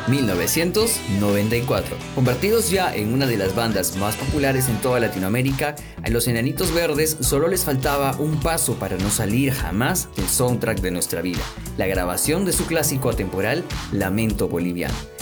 1994. Convertidos ya en una de las bandas más populares en toda Latinoamérica, a los Enanitos Verdes solo les faltaba un paso para no salir jamás del soundtrack de nuestra vida, la grabación de su clásico atemporal Lamento Boliviano.